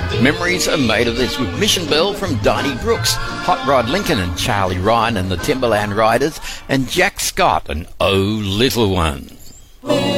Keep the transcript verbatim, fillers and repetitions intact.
Memories are made of this with Mission Bell from Diney Brooks, Hot Rod Lincoln and Charlie Ryan and the Timberland Riders, and Jack Scott and Oh Little One.